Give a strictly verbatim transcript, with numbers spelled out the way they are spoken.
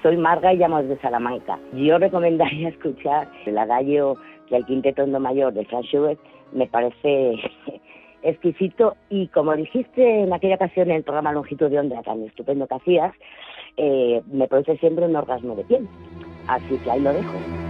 soy Marga y llamo desde Salamanca. Yo recomendaría escuchar el adagio del Quinteto en Do mayor de Franz Schubert, me parece exquisito, y como dijiste en aquella ocasión en el programa Longitud de Onda, tan estupendo que hacías, eh, me produce siempre un orgasmo de piel. Así que ahí lo dejo.